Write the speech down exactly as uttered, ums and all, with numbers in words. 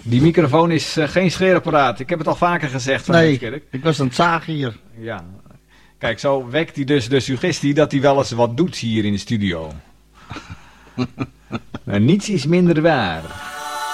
Die microfoon is uh, geen scheerapparaat. Ik heb het al vaker gezegd van Nee, Heemskerk. ik was aan het zagen hier. Ja. Kijk, zo wekt hij dus de suggestie dat hij wel eens wat doet hier in de studio. Maar niets is minder waar.